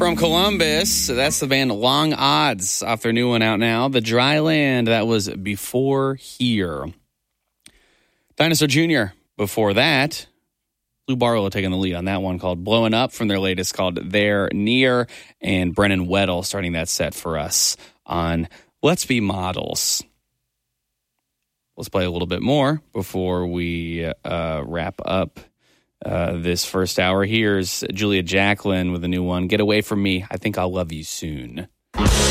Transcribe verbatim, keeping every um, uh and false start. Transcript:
From Columbus, that's the band Long Odds off their new one out now. The Dry Land, that was Before Here. Dinosaur Junior before that. Lou Barlow taking the lead on that one called Blowing Up from their latest called They're Near. And Brennan Weddle starting that set for us on Let's Be Models. Let's play a little bit more before we uh, wrap up uh, this first hour. Here's Julia Jacklin with a new one, Get Away From Me, I Think I'll Love You Soon.